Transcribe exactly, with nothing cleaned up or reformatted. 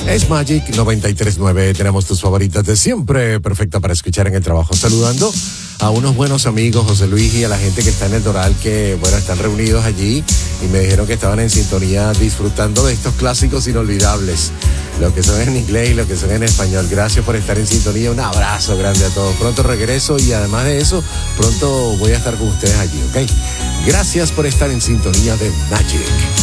Es Magic noventa y tres punto nueve. Tenemos tus favoritas de siempre, perfecta para escuchar en el trabajo. Saludando a unos buenos amigos, José Luis, y a la gente que está en el Doral, que, bueno, están reunidos allí y me dijeron que estaban en sintonía disfrutando de estos clásicos inolvidables, lo que son en inglés y lo que son en español. Gracias por estar en sintonía. Un abrazo grande a todos. Pronto regreso y además de eso, pronto voy a estar con ustedes allí, ¿ok? Gracias por estar en sintonía de Magic.